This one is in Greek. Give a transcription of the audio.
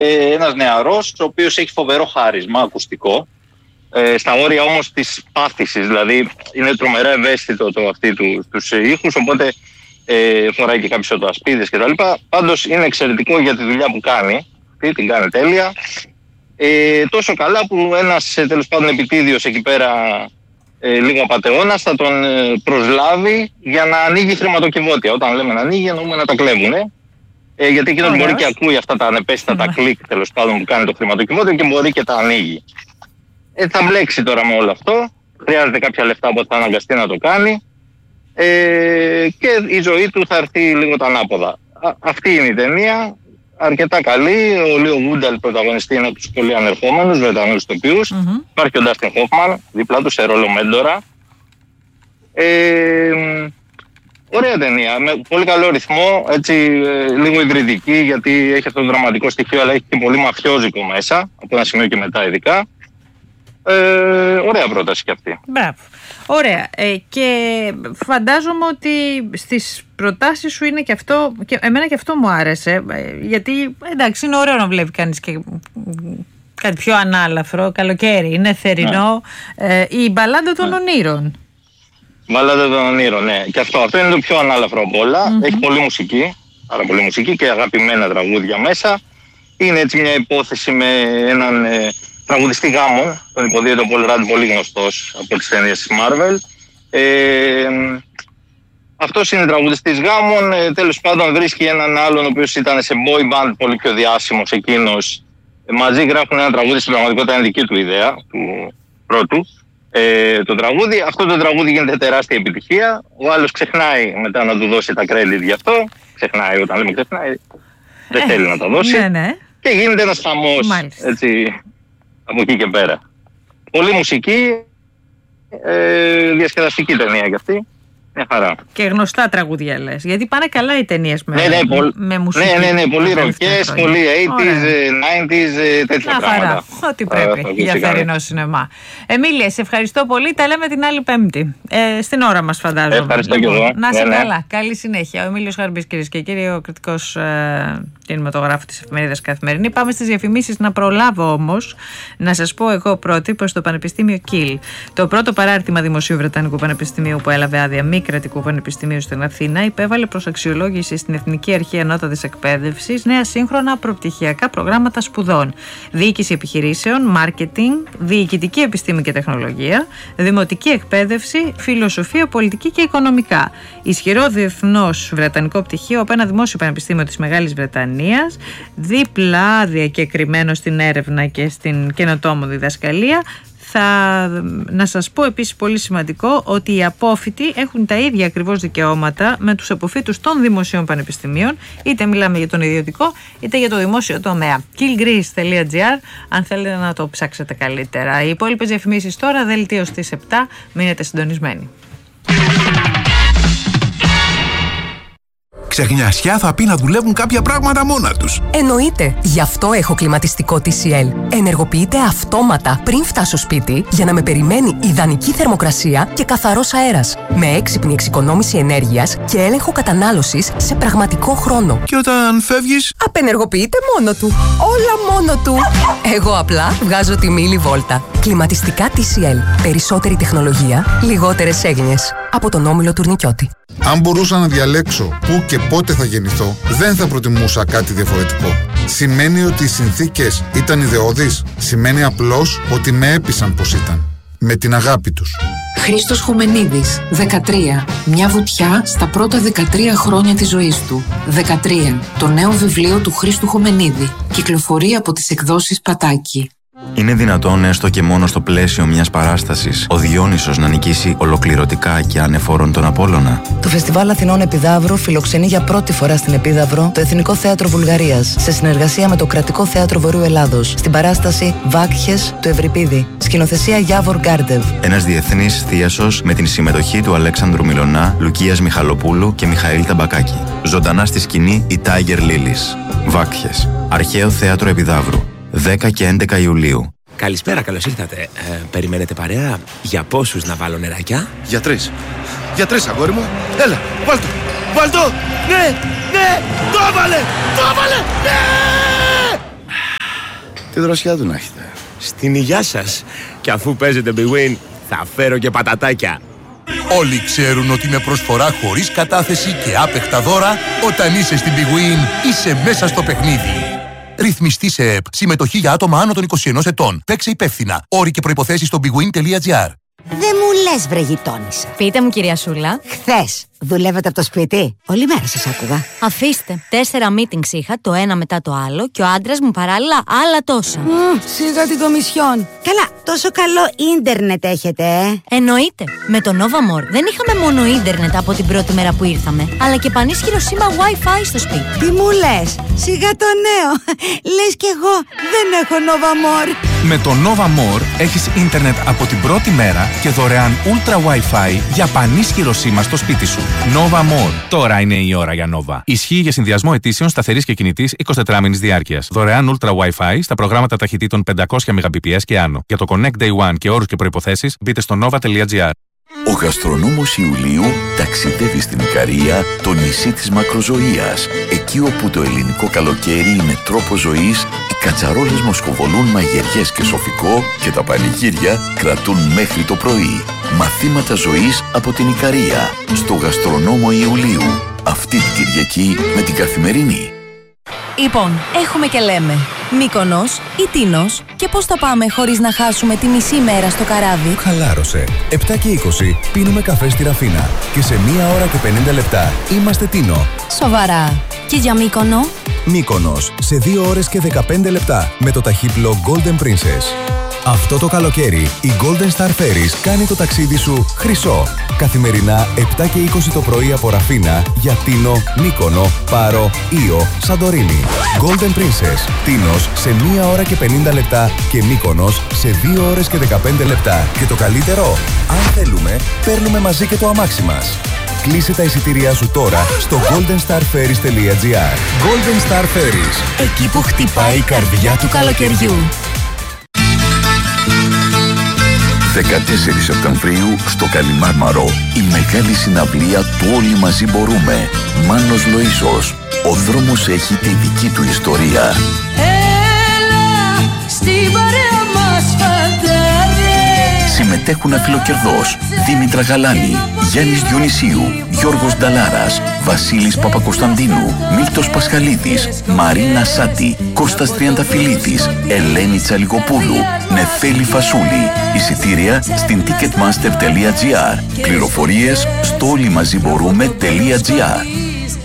ένας νεαρός, ο οποίος έχει φοβερό χάρισμα ακουστικό, στα όρια όμως της πάθησης, δηλαδή είναι τρομερά ευαίσθητο το αυτή τους ήχους, οπότε φοράει και κάποιες οτοασπίδες κτλ. Πάντως είναι εξαιρετικό για τη δουλειά που κάνει, την κάνει τέλεια. Τόσο καλά που ένας τέλος πάντων επιτίδιος εκεί πέρα, λίγο απατεώνας, θα τον προσλάβει για να ανοίγει χρηματοκιβώτια. Όταν λέμε να ανοίγει, εννοούμε να τα κλέβουνε. Γιατί εκείνος μπορεί και ακούει αυτά τα ανεπαίσθητα κλικ τέλος πάντων που κάνει το χρηματοκιβώτιο και μπορεί και τα ανοίγει. Θα μπλέξει τώρα με όλο αυτό. Χρειάζεται κάποια λεφτά που θα αναγκαστεί να το κάνει. Και η ζωή του θα έρθει λίγο τα ανάποδα. Αυτή είναι η ταινία. Αρκετά καλή. Ο Λίο Γκούνταλ πρωταγωνιστή είναι από τους πολύ ανερχόμενους Βρετανούς ηθοποιούς. Υπάρχει ο Ντάστιν Χόφμαν δίπλα του σε ρόλο μέντορα. Ωραία ταινία, με πολύ καλό ρυθμό, έτσι λίγο ιδρυτική, γιατί έχει αυτό το δραματικό στοιχείο, αλλά έχει και πολύ μαφιόζικο μέσα, από ένα σημείο και μετά ειδικά. Ωραία πρόταση και αυτή. Μπράβο. Ωραία. Και φαντάζομαι ότι στις προτάσεις σου είναι και αυτό, και εμένα και αυτό μου άρεσε, γιατί εντάξει είναι ωραίο να βλέπει κανείς και κάτι πιο ανάλαφρο, καλοκαίρι, είναι θερινό, η μπαλάντα των ονείρων. Μπαλάντα των ονείρων, ναι. Και αυτό είναι το πιο ανάλαφρο από όλα. Έχει πολύ μουσική, πάρα πολύ μουσική και αγαπημένα τραγούδια μέσα. Είναι έτσι μια υπόθεση με έναν τραγουδιστή γάμων, τον υποδίεται ο Πολ Ραντ, πολύ γνωστός από τις ταινίες της Marvel. Αυτός είναι τραγουδιστής γάμων, τέλος πάντων βρίσκει έναν άλλον ο οποίος ήταν σε boy band, πολύ πιο διάσημος εκείνος. Μαζί γράφουν ένα τραγούδι, στην πραγματικότητα είναι δική του ιδέα, του πρώτου. Το τραγούδι. Αυτό το τραγούδι γίνεται τεράστια επιτυχία. Ο άλλος ξεχνάει μετά να του δώσει τα credit γι' αυτό. Ξεχνάει, όταν λέμε ξεχνάει, δεν θέλει να τα δώσει. Ναι. Και γίνεται ένας χαμός έτσι, από εκεί και πέρα. Πολύ μουσική, διασκεδαστική ταινία κι αυτή. Μια χαρά. Και γνωστά τραγούδια λες, γιατί πάνε καλά οι ταινίες με μουσική. Ναι, πολύ ροκές, πολύ 80s, 90s, τέτοια πράγματα. Ό,τι πρέπει για θερινό σινεμά. Εμίλια, σε ευχαριστώ πολύ. Τα λέμε την άλλη Πέμπτη. Στην ώρα μας φαντάζομαι. Ευχαριστώ και εγώ. Να είσαι καλά. Καλή συνέχεια. Ο Εμίλιος Χαρμπής, κυρίες και κύριοι, ο κριτικός κινηματογράφου της εφημερίδας Καθημερινή. Πάμε στις διαφημίσεις. Να προλάβω όμως να σας πω εγώ πρώτη πως το Πανεπιστήμιο Κιλ, το πρώτο παράρτημα Δημοσίου Βρετανικού Πανεπιστημίου που έλαβε άδεια μη κρατικού πανεπιστημίου στην Αθήνα, υπέβαλε προς αξιολόγηση στην Εθνική Αρχή Ανώτατης Εκπαίδευσης νέα σύγχρονα προπτυχιακά προγράμματα σπουδών. Διοίκηση επιχειρήσεων, μάρκετινγκ, διοικητική επιστήμη και τεχνολογία, δημοτική εκπαίδευση, φιλοσοφία, πολιτική και οικονομικά. Ισχυρό διεθνώς βρετανικό πτυχίο από ένα δημόσιο πανεπιστήμιο της Μεγάλης Βρετανίας, δίπλα διακεκριμένο στην έρευνα και στην καινοτόμο διδασκαλία. Να σας πω επίσης πολύ σημαντικό ότι οι απόφοιτοι έχουν τα ίδια ακριβώς δικαιώματα με τους αποφοίτους των δημοσίων πανεπιστημίων, είτε μιλάμε για τον ιδιωτικό είτε για το δημόσιο τομέα. killgreece.gr αν θέλετε να το ψάξετε καλύτερα. Οι υπόλοιπες διαφημίσεις τώρα, δελτίο στις 7, μείνετε συντονισμένοι. Ξεχνιασιά θα πει να δουλεύουν κάποια πράγματα μόνα τους. Εννοείται. Γι' αυτό έχω κλιματιστικό TCL. Ενεργοποιείται αυτόματα πριν φτάσω σπίτι για να με περιμένει ιδανική θερμοκρασία και καθαρός αέρας. Με έξυπνη εξοικονόμηση ενέργειας και έλεγχο κατανάλωσης σε πραγματικό χρόνο. Και όταν φεύγεις, απενεργοποιείται μόνο του. Όλα μόνο του. Εγώ απλά βγάζω τη μίλη βόλτα. Κλιματιστικά TCL. Περισσότερη τεχνολογία, λιγότερες έγνοιες. Από τον Όμιλο Τουρνικιώτη. Αν μπορούσα να διαλέξω πού και πότε θα γεννηθώ, δεν θα προτιμούσα κάτι διαφορετικό. Σημαίνει ότι οι συνθήκες ήταν ιδεώδεις? Σημαίνει απλώς ότι με έπεισαν πως ήταν. Με την αγάπη τους. Χρήστος Χουμενίδης, 13. Μια βουτιά στα πρώτα 13 χρόνια της ζωής του. 13. Το νέο βιβλίο του Χρήστου Χουμενίδη. Κυκλοφορεί από τις εκδόσεις Πατάκη. Είναι δυνατόν έστω και μόνο στο πλαίσιο μιας παράστασης ο Διόνυσος να νικήσει ολοκληρωτικά και ανεφόρον τον Απόλλωνα? Το Φεστιβάλ Αθηνών Επιδαύρου φιλοξενεί για πρώτη φορά στην Επίδαυρο το Εθνικό Θέατρο Βουλγαρίας σε συνεργασία με το Κρατικό Θέατρο Βορείου Ελλάδος στην παράσταση Βάκχες του Ευρυπίδη. Σκηνοθεσία Γιάβορ Γκάρντεβ. Ένας διεθνής θίασος με την συμμετοχή του Αλέξανδρου Μιλωνά, Λουκίας Μιχαλοπούλου και Μιχαήλ Ταμπακάκη. Ζωντανά στη σκηνή η Tiger Lilies. Βάκχες. Αρχαίο Θέατρο Επιδαύρου. 10 και 11 Ιουλίου. Καλησπέρα, καλώς ήρθατε. Περιμένετε παρέα? Για πόσους να βάλω νεράκια? Για 3. Για 3, αγόρι μου. Έλα, βάλτο. Βάλτο. Ναι, ναι, το έβαλε. Το έβαλε. Ναι! Τη δροσιά του να έχετε. Στην υγειά σας. Και αφού παίζετε Big Win, θα φέρω και πατατάκια. Όλοι ξέρουν ότι με προσφορά χωρίς κατάθεση και άπεχτα δώρα, όταν είσαι στην Big Win, είσαι μέσα στο παιχνίδι. Ρυθμιστή σε ΕΠ. Συμμετοχή για άτομα άνω των 21 ετών. Παίξε υπεύθυνα. Όροι και προϋποθέσεις στο bigwin.gr. Δεν μου λες, βρε γειτόνισσα. Πείτε μου, κυρία Σούλα. Χθες δουλεύετε από το σπίτι? Όλη μέρα σας άκουγα. Αφήστε. 4 meetings είχα, το ένα μετά το άλλο, και ο άντρας μου παράλληλα άλλα τόσα. Σιγά την κομισιόν. Καλά, τόσο καλό ίντερνετ έχετε, Εννοείται. Με το Nova More δεν είχαμε μόνο ίντερνετ από την πρώτη μέρα που ήρθαμε, αλλά και πανίσχυρο σήμα Wi-Fi στο σπίτι. Τι μου λες? Σιγά το νέο. Λες κι εγώ δεν έχω Nova More. Με το Nova More έχεις ίντερνετ από την πρώτη μέρα και δωρεάν Ultra Wi-Fi για πανίσχυρο σήμα στο σπίτι σου. Nova More. Τώρα είναι η ώρα για Nova. Ισχύει για συνδυασμό αιτήσεων σταθερής και κινητής 24 μήνες διάρκειας. Δωρεάν Ultra Wi-Fi στα προγράμματα ταχυτήτων 500 Mbps και άνω. Για το Connect Day One και όρους και προϋποθέσεις μπείτε στο nova.gr. Ο γαστρονόμος Ιουλίου ταξιδεύει στην Ικαρία, το νησί της μακροζωίας. Εκεί όπου το ελληνικό καλοκαίρι είναι τρόπος ζωής, οι κατσαρόλες μοσκοβολούν μαγειριές και σοφικό και τα πανηγύρια κρατούν μέχρι το πρωί. Μαθήματα ζωής από την Ικαρία, στο γαστρονόμο Ιουλίου. Αυτή την Κυριακή με την Καθημερινή. Λοιπόν, έχουμε και λέμε Μύκονος ή Τίνος, και πώς θα πάμε χωρίς να χάσουμε τη μισή μέρα στο καράβι? Χαλάρωσε. 7 και 20 πίνουμε καφέ στη Ραφίνα και σε 1 ώρα και 50 λεπτά είμαστε Τίνο. Σοβαρά. Και για Μύκονο? Μύκονος σε 2 ώρες και 15 λεπτά με το ταχύπλο Golden Princess. Αυτό το καλοκαίρι η Golden Star Ferries κάνει το ταξίδι σου χρυσό. Καθημερινά 7 και 20 το πρωί από Ραφίνα για Τίνο, Μύκονο, Πάρο, Ήο, Σαντορίνη. Golden Princess. Τίνος σε 1 ώρα και 50 λεπτά και Μύκονος σε 2 ώρες και 15 λεπτά. Και το καλύτερο, αν θέλουμε, παίρνουμε μαζί και το αμάξι μας. Κλείσε τα εισιτήριά σου τώρα στο goldenstarferries.gr. Golden Star Ferries. Εκεί που χτυπάει η καρδιά του καλοκαιριού. 14 Σεπτεμβρίου στο Καλιμάρμαρο η μεγάλη συναυλία του Όλοι Μαζί Μπορούμε. Μάνος Λοΐσος. Ο δρόμος έχει τη δική του ιστορία. Έλα στην παρέα μας φαντάρε. Συμμετέχουν Αφιλοκερδός, Δήμητρα Γαλάνη, Γιάννης Διονυσίου, Γιώργος Νταλάρας, Βασίλης Παπακοσταντίνου, Μίλτος Πασχαλίδης, Μαρίνα Σάτη, Κώστας Τριανταφυλλίδης, Ελένη Τσαλικοπούλου, Νεφέλη Φασούλη. Εισιτήρια στην ticketmaster.gr. Πληροφορίες στο όλημαζιμπορούμε.gr.